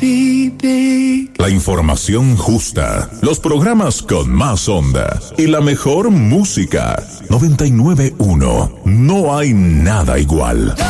La información justa, los programas con más onda y la mejor música. 99.1. No hay nada igual.